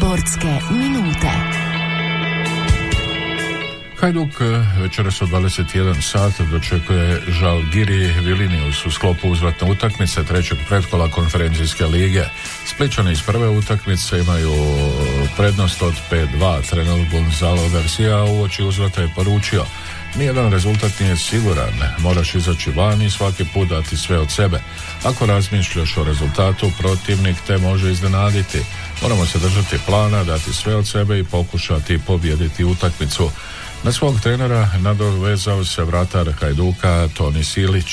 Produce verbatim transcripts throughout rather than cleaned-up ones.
Sportske minute. Hajduk večeras od dvadeset jedan sat dočekuje Žalgiri Vilnius u sklopu uzvratne utakmice trećeg pretkola konferencijske lige. Splićani iz prve utakmice imaju prednost od pet dva. Trener Gonzalo Garcia uoči uzvrata je poručio: nijedan rezultat nije siguran, moraš izaći van i svaki put dati sve od sebe. Ako razmišljaš o rezultatu, protivnik te može iznenaditi. Moramo se držati plana, dati sve od sebe i pokušati pobijediti utakmicu. Na svog trenera nadovezao se vratar Hajduka Toni Silić.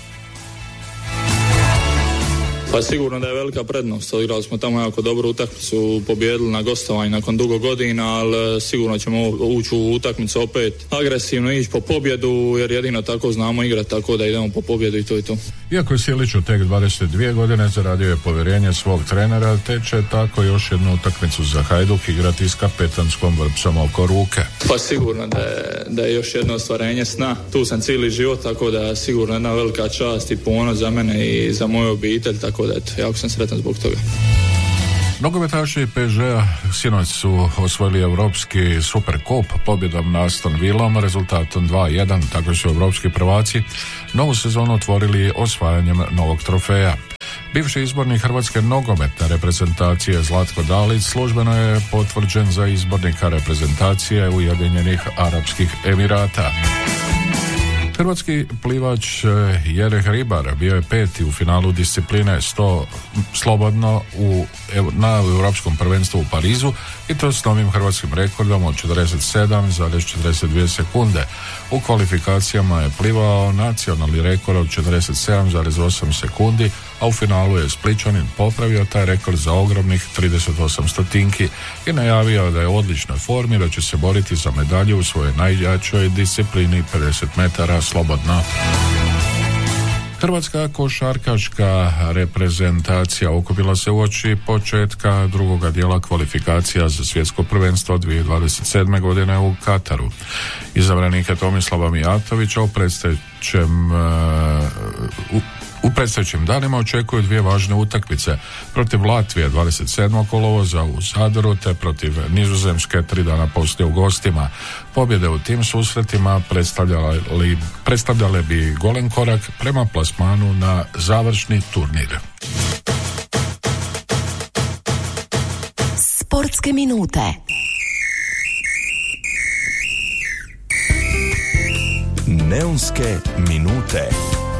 Pa sigurno da je velika prednost. Odigrali smo tamo jako dobru utakmicu, pobijedili na gostovanju nakon dugo godina, ali sigurno ćemo ući u utakmicu opet agresivno, ići po pobjedu, jer jedino tako znamo igrati, tako da idemo po pobjedu i to i to. Iako je Siliću tek dvadeset dvije godine, zaradio je povjerenje svog trenera, te će tako još jednu utakmicu za Hajduk igrati s kapetanskom vrpcom oko ruke. Pa sigurno da je, da je još jedno ostvarenje sna. Tu sam cijeli život, tako da sigurno jedna velika čast i ponos za mene i za moju obitelj, tako da eto, jako sam sretan zbog toga. Nogometaši P S G-a sinoć su osvojili Europski Superkup pobjedom na Aston Villom rezultatom dva jedan, tako su europski prvaci novu sezonu otvorili osvajanjem novog trofeja. Bivši izbornik hrvatske nogometne reprezentacije Zlatko Dalić službeno je potvrđen za izbornika reprezentacije Ujedinjenih Arapskih Emirata. Hrvatski plivač Jereh Ribar bio je peti u finalu discipline sto slobodno u, na Europskom prvenstvu u Parizu i to s novim hrvatskim rekordom od četrdeset sedam zarez četrdeset dvije sekunde. U kvalifikacijama je plivao nacionalni rekord od četrdeset sedam zarez osam sekundi, a u finalu je Splićanin popravio taj rekord za ogromnih trideset osam stotinki i najavio da je u odličnoj formi, da će se boriti za medalju u svojoj najjačoj disciplini pedeset metara slobodno. Hrvatska košarkaška reprezentacija okupila se uoči početka drugoga dijela kvalifikacija za svjetsko prvenstvo dvije tisuće dvadeset sedme godine u Kataru. Izabranika Tomislava Mijatovića u predstojećem uh, U predstojećim danima očekuju dvije važne utakmice protiv Latvije dvadeset sedmog kolovoza u Zadru te protiv Nizozemske tri dana poslije u gostima. Pobjede u tim susretima predstavljale, predstavljale bi golem korak prema plasmanu na završni turnir. Sportske minute. Neonske minute.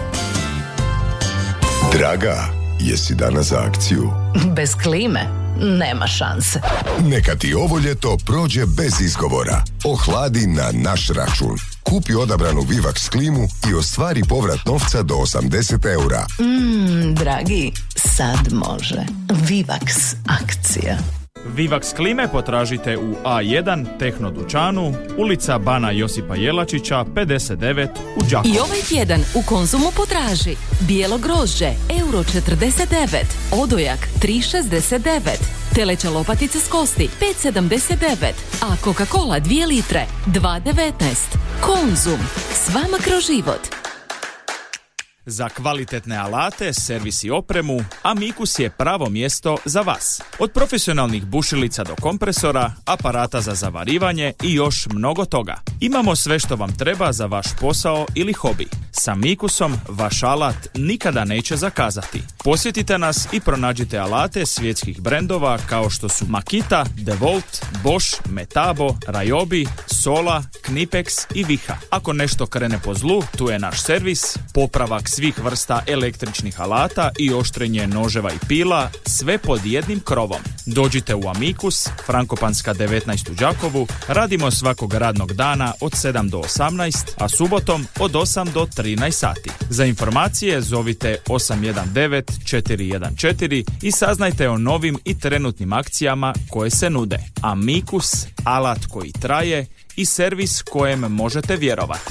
Draga, jesi danas za akciju? Bez klime nema šanse. Neka ti ovo ljeto prođe bez izgovora. Ohladi na naš račun. Kupi odabranu Vivax klimu i ostvari povrat novca do osamdeset eura. Mmm, dragi, sad može. Vivax akcija. Vivax klime potražite u A jedan Tehno dućanu, ulica Bana Josipa Jelačića pedeset devet u Đakovu. I ovaj tjedan u Konzumu potraži bijelo grožđe euro četrdeset devet, odojak tri šezdeset devet, teleća lopatica s kosti pet sedamdeset devet, a Coca-Cola dvije litre dva devetnaest. Konzum, s vama kroz život. Za kvalitetne alate, servis i opremu, Amicus je pravo mjesto za vas. Od profesionalnih bušilica do kompresora, aparata za zavarivanje i još mnogo toga. Imamo sve što vam treba za vaš posao ili hobi. S Amicusom vaš alat nikada neće zakazati. Posjetite nas i pronađite alate svjetskih brendova kao što su Makita, DeWalt, Bosch, Metabo, Ryobi, Sola, Knipex i Viha. Ako nešto krene po zlu, tu je naš servis, popravak svih vrsta električnih alata i oštrenje noževa i pila, sve pod jednim krovom. Dođite u Amicus, Frankopanska devetnaest u Đakovu, radimo svakog radnog dana od sedam do osamnaest, a subotom od osam do trinaest sati. Za informacije zovite osam jedan devet četiri jedan četiri i saznajte o novim i trenutnim akcijama koje se nude. Amicus, alat koji traje i servis kojem možete vjerovati.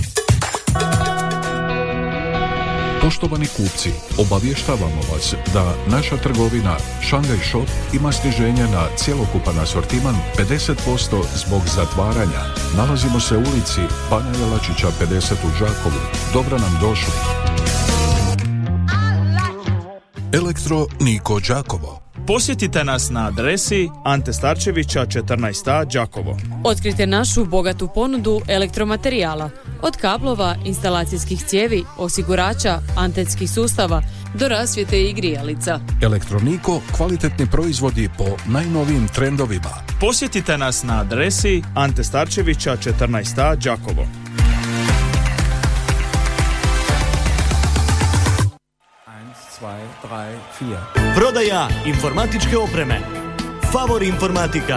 Poštovani kupci, obavještavamo vas da naša trgovina Shanghai Shop ima sniženje na cjelokupan asortiman pedeset posto zbog zatvaranja. Nalazimo se u ulici Bana Jelačića pedeset u Đakovu. Dobro nam došli. Elektro Niko Đakovo. Posjetite nas na adresi Ante Starčevića četrnaest A Đakovo. Otkrite našu bogatu ponudu elektromaterijala, od kablova, instalacijskih cijevi, osigurača, antenskih sustava do rasvjete i grijalica. Elektroniko, kvalitetni proizvodi po najnovijim trendovima. Posjetite nas na adresi Ante Starčevića četrnaest A Đakovo. Prodaja informatičke opreme. Favor informatika.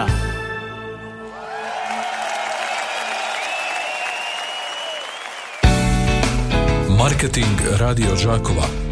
Marketing Radio Đakova.